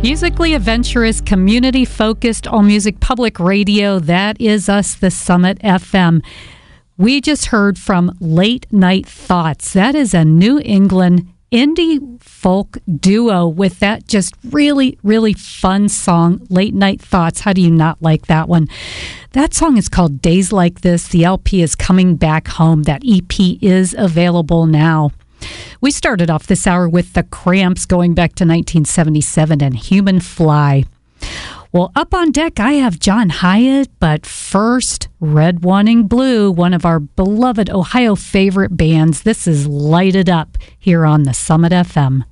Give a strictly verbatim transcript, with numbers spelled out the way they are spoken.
Musically adventurous, community-focused, all-music public radio. That is us, the Summit F M. We just heard from Late Night Thoughts. That is a New England indie folk duo with that just really, really fun song, Late Night Thoughts. How do you not like that one? That song is called Days Like This. The L P is Coming Back Home. That E P is available now. We started off this hour with the Cramps going back to nineteen seventy-seven and Human Fly. Well, up on deck, I have John Hiatt, but first, Red Wanting Blue, one of our beloved Ohio favorite bands. This is Light It Up here on the Summit F M.